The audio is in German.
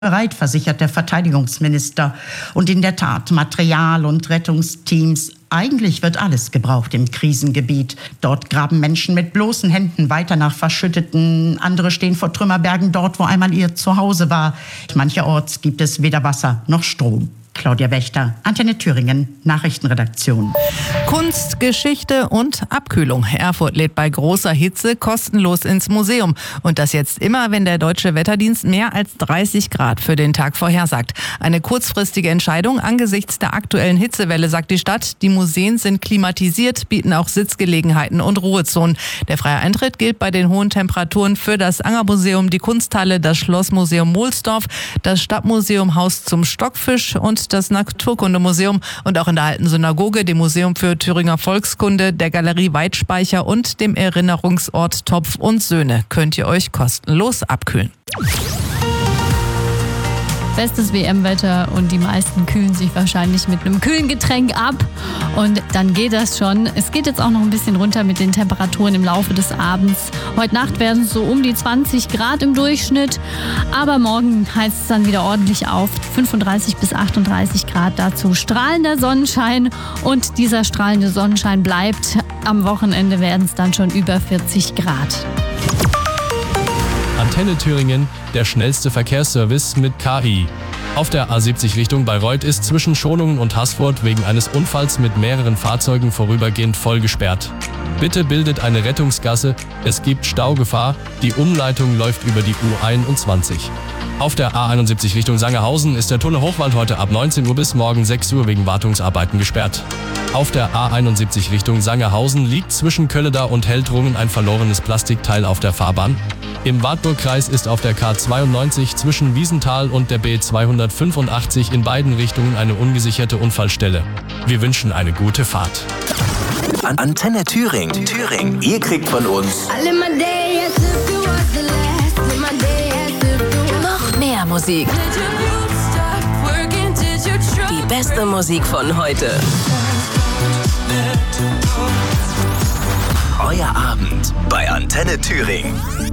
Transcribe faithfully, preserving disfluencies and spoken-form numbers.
bereit, versichert der Verteidigungsminister. Und in der Tat, Material und Rettungsteams. Eigentlich wird alles gebraucht im Krisengebiet. Dort graben Menschen mit bloßen Händen weiter nach Verschütteten. Andere stehen vor Trümmerbergen dort, wo einmal ihr Zuhause war. Mancherorts gibt es weder Wasser noch Strom. Claudia Wächter, Antenne Thüringen, Nachrichtenredaktion. Kunst, Geschichte und Abkühlung. Erfurt lädt bei großer Hitze kostenlos ins Museum. Und das jetzt immer, wenn der Deutsche Wetterdienst mehr als dreißig Grad für den Tag vorhersagt. Eine kurzfristige Entscheidung angesichts der aktuellen Hitzewelle, sagt die Stadt. Die Museen sind klimatisiert, bieten auch Sitzgelegenheiten und Ruhezonen. Der freie Eintritt gilt bei den hohen Temperaturen für das Angermuseum, die Kunsthalle, das Schlossmuseum Mohlsdorf, das Stadtmuseum Haus zum Stockfisch und das Naturkundemuseum und auch in der Alten Synagoge, dem Museum für Thüringer Volkskunde, der Galerie Weidspeicher und dem Erinnerungsort Topf und Söhne könnt ihr euch kostenlos abkühlen. Bestes W M-Wetter und die meisten kühlen sich wahrscheinlich mit einem kühlen Getränk ab und dann geht das schon. Es geht jetzt auch noch ein bisschen runter mit den Temperaturen im Laufe des Abends. Heute Nacht werden es so um die zwanzig Grad im Durchschnitt, aber morgen heizt es dann wieder ordentlich auf. fünfunddreißig bis achtunddreißig Grad, dazu strahlender Sonnenschein und dieser strahlende Sonnenschein bleibt. Am Wochenende werden es dann schon über vierzig Grad. Antenne Thüringen, der schnellste Verkehrsservice mit K I. Auf der A siebzig Richtung Bayreuth ist zwischen Schonungen und Haßfurt wegen eines Unfalls mit mehreren Fahrzeugen vorübergehend voll gesperrt. Bitte bildet eine Rettungsgasse, es gibt Staugefahr, die Umleitung läuft über die U einundzwanzig. Auf der A einundsiebzig Richtung Sangerhausen ist der Tunnel Hochwald heute ab neunzehn Uhr bis morgen sechs Uhr wegen Wartungsarbeiten gesperrt. Auf der A einundsiebzig Richtung Sangerhausen liegt zwischen Kölleda und Heldrungen ein verlorenes Plastikteil auf der Fahrbahn. Im Wartburgkreis ist auf der K zweiundneunzig zwischen Wiesenthal und der B zweihundertfünfundachtzig in beiden Richtungen eine ungesicherte Unfallstelle. Wir wünschen eine gute Fahrt. Antenne Thüringen. Thüringen. Ihr kriegt von uns noch mehr Musik. Die beste Musik von heute. Euer Abend bei Antenne Thüringen.